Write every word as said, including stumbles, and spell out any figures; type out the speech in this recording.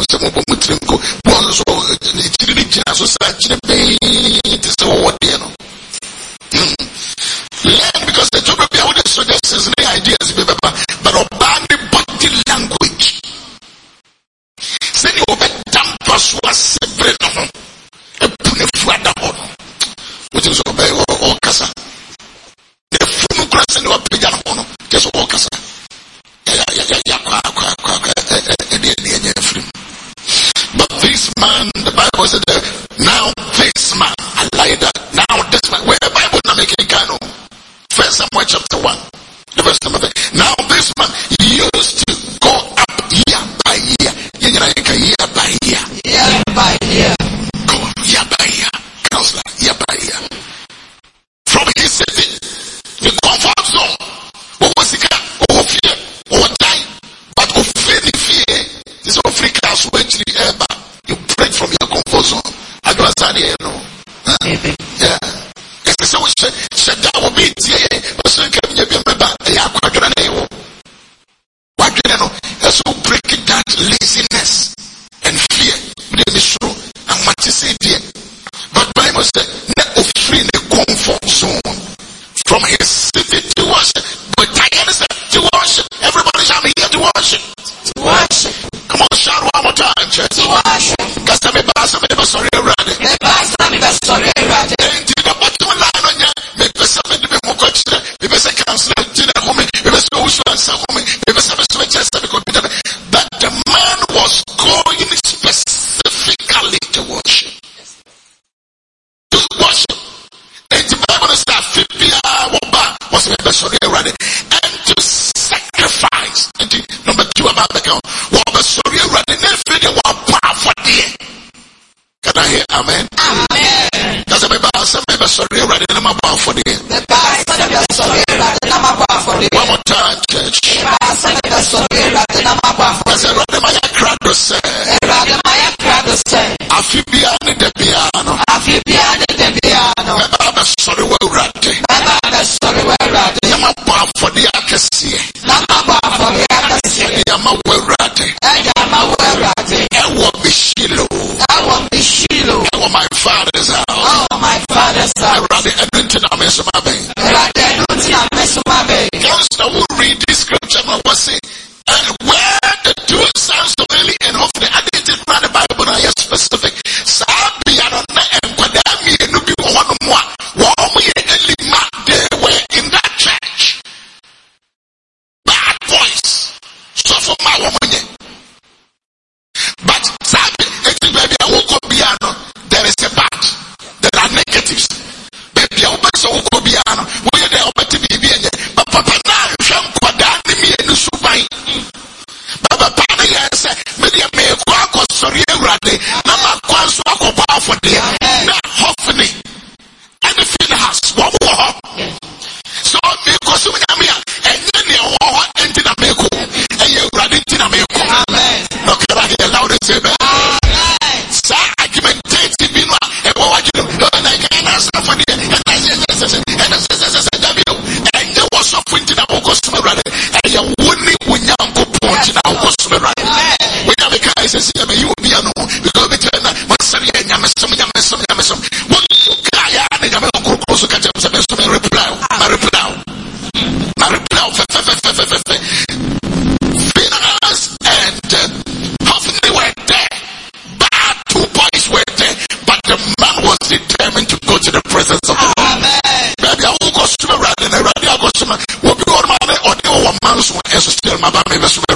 was some of them go one so the jazz was such a pain to say what you know. Learn because the geography of the suggestions and the ideas, but obey the body language. Send you over dump us was separate of them. A put a flat on which is obey or casa. The full grass and your pigeon on just all casa. But this man, the Bible said, now this man, I like that. Now this man, where the Bible not making kind of. First Samuel chapter one, the verse number three. Now this man used to go up year by year. Year by year. Year by year. Go on, year by year. Counselor, year by year. From his city, the comfort zone. What was it? What fear? What time? But of fear, fear. This is free class went to the air. You break from your comfort zone. I do a you know. Yeah. So we said, said that will be it. But so can you be a member? Yeah, quadrangle. Quadrangle. So breaking that laziness and fear. They be true. And what you say there. But Bible said, not of free the comfort zone from his city to worship. But I understand to worship. Everybody shall be here to worship. To worship. Come on, shout one more time, church. To worship. Because I'm a boss, I'm a sorry, ready. The boss, I'm a sorry, ready. But the man was going specifically to worship. To worship. And the Bible was and to sacrifice. And the number two about the count. Can I hear amen? Amen. Does it about some member sorry right in my bar for the one more time, church. Does it rather my crowd say? I feel beyond the piano. I feel beyond the piano. I'm sorry, well, ratty. I'm sorry, well, ratty. I'm a bar for the accuracy. I'm a bar for the accuracy. I'm a well ratty. I'm a well ratty. I won't be Shiloh. I won't be Shiloh. I want my father's house. Oh, my father's house. I rather anything I miss my baby. I rather anything I miss my baby. Youngster will read this scripture and was saying, and where the two sounds to really and hopefully I didn't run the Bible, I am specific. Sabi Arana and Kwadami and Nubi one more. Wami and Lima, they were in that church. Bad voice. So for my woman. But Sabi, baby, I won't go piano. There is a bad. There are negatives. Baby, I will so go piano. Where they are better be bien. But Papa now, Sham Kwadami me and Subai. Baba Papa, yes, maybe I may walk or sorry, Radley. Nama Kwan's walk of power for them. Not hopefully. And the field has one more. So, because we are here, and then you are into the Meko, and you're ready to the Meko. Amen. No, can I hear loud and say, Amen. Sir, argumentative, you know, and what you do, and I can answer for the and I said, and I said, and there was a point in our customer, and you wouldn't win your point in our customer. We have a guy says, you will be a no, because we turn up, but sorry, and I'm a some, I'm a some, I'm a some. What you guy, and I'm a group also catch up some reply, my reply, my reply, Phineas and Hophni they were there. Bad two boys were there, but the man was determined to go to the presence of God. Amen. Maybe I will go to the right and I will go to my, will be on my, or the one man's one, and still my baby.